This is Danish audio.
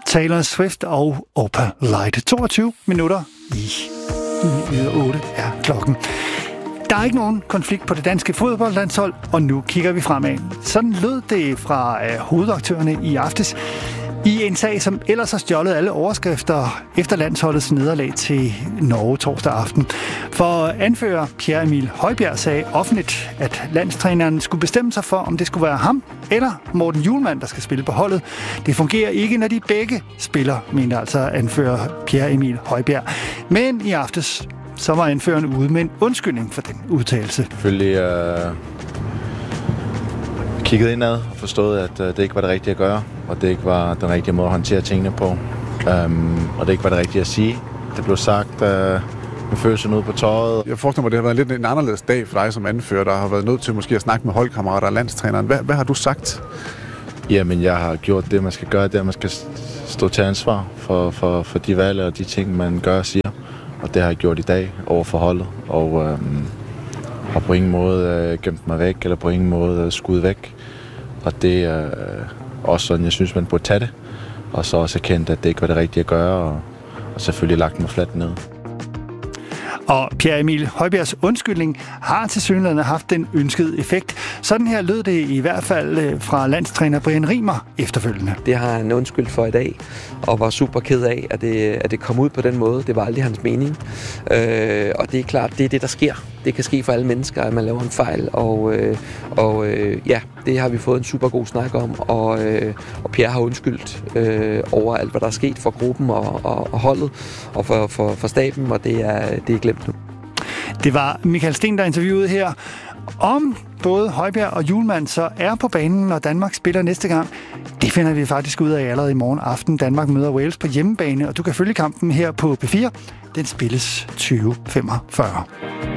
Taylor Swift og Opalite. 22 minutter i 8 er klokken. Der er ikke nogen konflikt på det danske fodboldlandshold, og nu kigger vi fremad. Sådan lød det fra hovedaktørerne i aftes i en sag, som ellers har stjålet alle overskrifter efter landsholdets nederlag til Norge torsdag aften. For anfører Pierre Emil Højbjerg sagde offentligt, at landstræneren skulle bestemme sig for, om det skulle være ham eller Morten Hjulmand, der skal spille på holdet. Det fungerer ikke, når de begge spiller, mener altså anfører Pierre Emil Højbjerg. Men i aftes så var anføreren ude med en undskyldning for den udtalelse. Selvfølgelig kigget indad og forstået, at det ikke var det rigtige at gøre, og det ikke var den rigtige måde at håndtere tingene på, og det ikke var det rigtige at sige. Det blev sagt med følelsen ud på tøjet. Jeg forestiller mig, det har været lidt en anderledes dag for dig som anfører, der har været nødt til måske at snakke med holdkammerater og landstræneren. Hvad har du sagt? Jamen, jeg har gjort det, man skal gøre, det man skal stå til ansvar for de valg og de ting, man gør og siger. Og det har jeg gjort i dag over for holdet, og har på ingen måde gemt mig væk, eller på ingen måde skudt væk. Og det er også sådan, jeg synes, man burde tage det. Og så også erkendt, at det ikke var det rigtige at gøre, og selvfølgelig lagt mig fladt ned. Og Pierre Emil Højbjergs undskyldning har tilsyneladende haft den ønskede effekt. Sådan her lød det i hvert fald fra landstræner Brian Riemer efterfølgende. Det har han undskyldt for i dag, og var super ked af, at det kom ud på den måde. Det var aldrig hans mening. Og det er klart, det er det, der sker. Det kan ske for alle mennesker, at man laver en fejl, og ja, det har vi fået en super god snak om, og Pierre har undskyldt over alt, hvad der er sket for gruppen og holdet, og for staben, og det er glemt nu. Det var Michael Sten, der interviewede her. Om både Højbjerg og Hjulmand så er på banen, når Danmark spiller næste gang, det finder vi faktisk ud af allerede i morgen aften. Danmark møder Wales på hjemmebane, og du kan følge kampen her på P4. Den spilles 20:45.